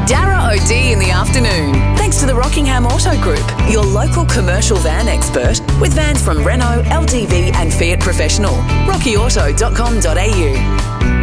Dara O'D in the afternoon. Thanks to the Rockingham Auto Group, your local commercial van expert with vans from Renault, LDV and Fiat Professional. RockyAuto.com.au.